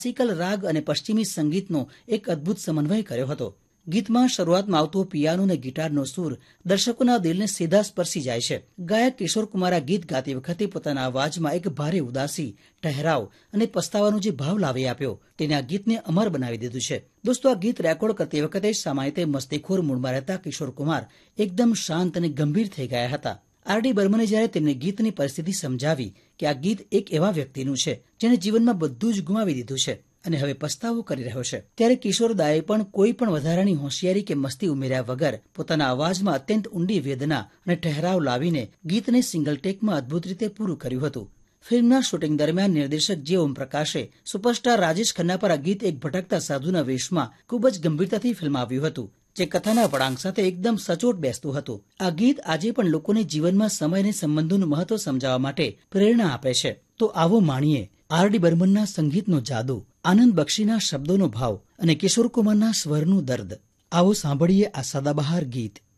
Classical રાગ અને પશ્ચિમી સંગીતનો એક અદ્ભુત સમન્વય કર્યો હતો. ગીતમાં શરૂઆતમાં આવતો પિયાનો અને ગિટારનો સૂર દર્શકોના દિલને સીધા સ્પર્શી જાય છે. ગાયક કિશોર કુમાર આ ગીત ગાતી વખતે પોતાના અવાજમાં એક ભારે ઉદાસી, ઠહેરાવ અને પસ્તાવાનો જે ભાવ લાવી આપ્યો તેને આ ગીતને અમર બનાવી દીધું છે. દોસ્તો, આ ગીત રેકોર્ડ કરતી વખતે સામાન્ય રીતે મસ્તીખોર મૂડમાં રહેતા કિશોર કુમાર એકદમ શાંત અને ગંભીર થઈ ગયા હતા. આર.ડી. બર્મને જ્યારે તેમને ગીતની પરિસ્થિતિ સમજાવી કે આ ગીત એક એવા વ્યક્તિનું છે જેને જીવનમાં બધું જ ગુમાવી દીધું છે અને હવે પસ્તાવો કરી રહ્યો છે, ત્યારે કિશોરદાએ પણ કોઈ પણ વધારાની હોશિયારી કે મસ્તી ઉમેર્યા વગર પોતાના અવાજમાં અત્યંત ઊંડી વેદના અને ઠહેરાવ લાવીને ગીતને સિંગલ ટેકમાં અદ્ભુત રીતે પૂરું કર્યું હતું. ફિલ્મના શૂટિંગ દરમિયાન નિર્દેશક જે ઓમપ્રકાશે સુપરસ્ટાર રાજેશ ખન્ના પર આ ગીત એક ભટકતા સાધુના વેશમાં ખૂબ જ ગંભીરતાથી ફિલ્માવ્યું હતું, જે કથાના વળાંક સાથે એકદમ સચોટ બેસતું હતું. આ ગીત આજે પણ લોકોને જીવનમાં સમય અને સંબંધોનું મહત્વ સમજાવવા માટે પ્રેરણા આપે છે. તો આવો માણીએ આર.ડી. બર્મનના સંગીતનો જાદુ, આનંદ બક્ષીના શબ્દોનો ભાવ અને કિશોર કુમારના સ્વરનું દર્દ. આવો સાંભળીએ આ સદાબહાર ગીત.